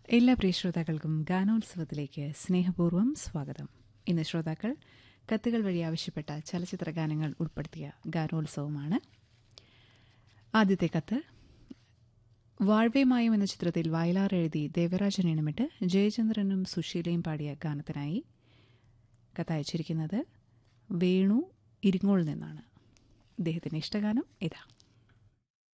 എല്ലാ പ്രിയ ശ്രോതാക്കൾക്കും ഗാനോത്സവത്തിലേക്ക് സ്നേഹപൂർവ്വം സ്വാഗതം. ഇന്ന് ശ്രോതാക്കൾ കത്തുകൾ വഴി ആവശ്യപ്പെട്ട ചലച്ചിത്ര ഗാനങ്ങൾ ഉൾപ്പെടുത്തിയ ഗാനോത്സവമാണ്. ആദ്യത്തെ കത്ത് വാഴ്വേമായം എന്ന ചിത്രത്തിൽ വയലാർ എഴുതി ദേവരാജൻ ഈണമിട്ട് ജയചന്ദ്രനും സുശീലയും പാടിയ ഗാനത്തിനായി കത്തയച്ചിരിക്കുന്നത് വേണു ഇരിങ്ങോൾ നിന്നാണ്. അദ്ദേഹത്തിന്റെ ഇഷ്ടഗാനം ഇതാ.